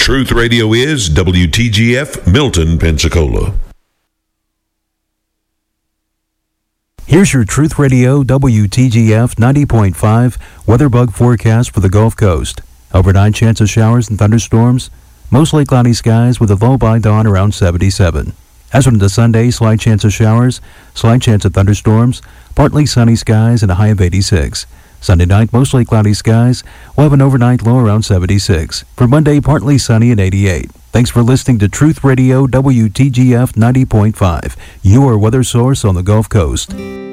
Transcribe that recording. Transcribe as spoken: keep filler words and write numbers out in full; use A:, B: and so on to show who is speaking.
A: Truth Radio is W T G F, Milton, Pensacola.
B: Here's your Truth Radio W T G F ninety point five weather bug forecast for the Gulf Coast. Overnight chance of showers and thunderstorms. Mostly cloudy skies with a low by dawn around seventy-seven. As from the Sunday, slight chance of showers, slight chance of thunderstorms, partly sunny skies and a high of eighty-six. Sunday night, mostly cloudy skies. We'll have an overnight low around seventy-six. For Monday, partly sunny at eighty-eight. Thanks for listening to Truth Radio W T G F ninety point five, your weather source on the Gulf Coast.